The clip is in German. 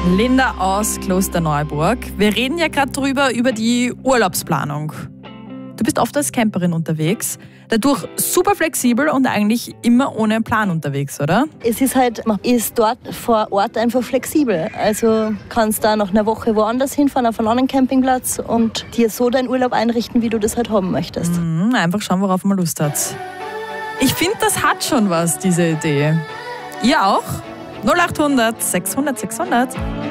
Linda aus Klosterneuburg. Wir reden ja gerade drüber, über die Urlaubsplanung. Du bist oft als Camperin unterwegs, dadurch super flexibel und eigentlich immer ohne Plan unterwegs, oder? Es ist halt, man ist dort vor Ort einfach flexibel. Also kannst da nach einer Woche woanders hinfahren, auf einen anderen Campingplatz und dir so deinen Urlaub einrichten, wie du das halt haben möchtest. Einfach schauen, worauf man Lust hat. Ich finde, das hat schon was, diese Idee. Ihr auch? 0800 600 600.